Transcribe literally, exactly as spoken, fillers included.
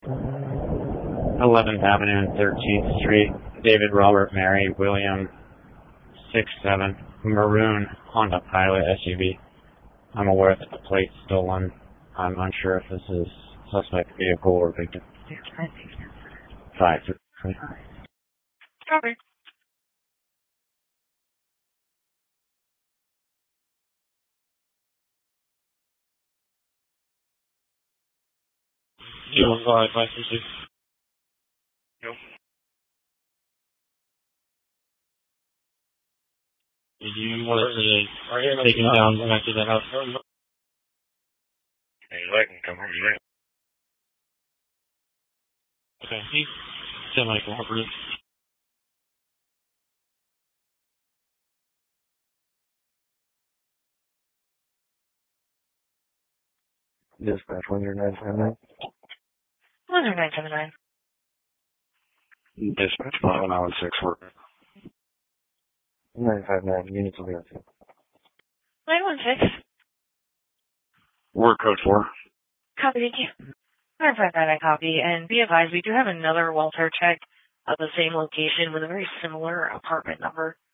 eleventh Avenue and thirteenth Street. David Robert Mary William six seven. Maroon Honda Pilot S U V. I'm aware that the plate's stolen. I'm unsure if this is suspect vehicle or victim. Five. Copy. You want five, five, six, six. Yep. Did you want to take him down back to the house? Hey, you like him, come home, right? Okay, he's semi-cooperative. Dispatch one zero nine seven nine. one zero nine seven nine. Dispatch five one one six work. nine five nine, units will be on scene. nine one six. Work code four. Copy, thank you. nine five nine, I copy. And be advised, we do have another welfare check of the same location with a very similar apartment number.